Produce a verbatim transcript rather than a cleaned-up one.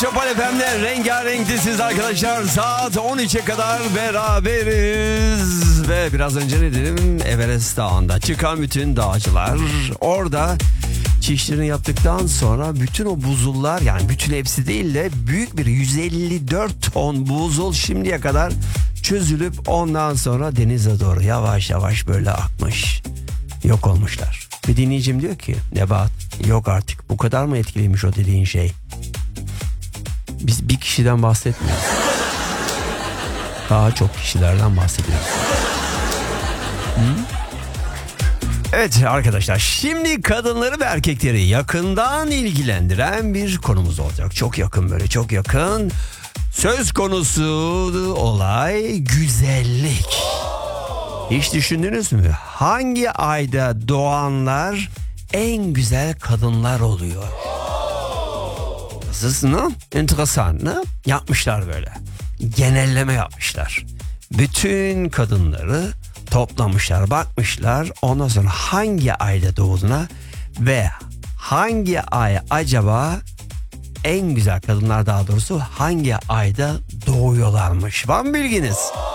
Metropol F M'de rengarenk siz arkadaşlar. Saat on üçe kadar beraberiz. Ve biraz önce ne dedim? Everest Dağı'nda çıkan bütün dağcılar orada çişlerini yaptıktan sonra bütün o buzullar, yani bütün hepsi değil de büyük bir yüz elli dört ton buzul şimdiye kadar çözülüp ondan sonra denize doğru yavaş yavaş böyle akmış. Yok olmuşlar. Bir dinleyicim diyor ki, Nebahat, yok artık, bu kadar mı etkiliymiş o dediğin şey? Biz bir kişiden bahsetmiyoruz. Daha çok kişilerden bahsediyoruz. Hı? Evet arkadaşlar, şimdi kadınları ve erkekleri yakından ilgilendiren bir konumuz olacak. Çok yakın, böyle çok yakın. Söz konusu olay güzellik. Hiç düşündünüz mü? Hangi ayda doğanlar en güzel kadınlar oluyor? Nasılsın? Enteresan. Ne? Yapmışlar böyle. Genelleme yapmışlar. Bütün kadınları toplamışlar, bakmışlar. Ondan sonra hangi ayda doğduğuna ve hangi ay acaba en güzel kadınlar, daha doğrusu hangi ayda doğuyorlarmış. Var mı bilginiz?